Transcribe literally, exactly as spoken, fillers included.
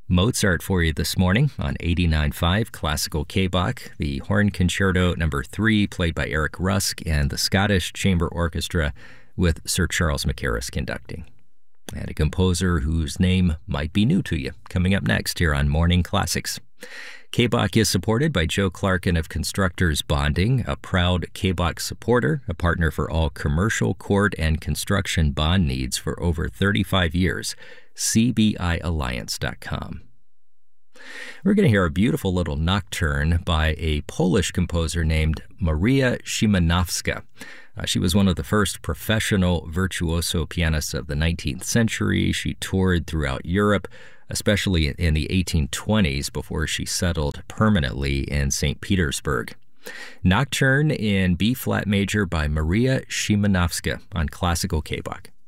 Mozart for you this morning on eighty-nine point five Classical K-Bach, the Horn Concerto number three played by Eric Rusk and the Scottish Chamber Orchestra with Sir Charles Mackerras conducting. And a composer whose name might be new to you, coming up next here on Morning Classics. K-Bach is supported by Joe Clarkin of Constructors Bonding, a proud K-Bach supporter, a partner for all commercial, court, and construction bond needs for over thirty-five years. C B I alliance dot com. We're going to hear a beautiful little nocturne by a Polish composer named Maria Szymanowska. Uh, she was one of the first professional virtuoso pianists of the nineteenth century. She toured throughout Europe, especially in the eighteen twenties before she settled permanently in Saint Petersburg. Nocturne in B-flat major by Maria Szymanowska on Classical K-Bach.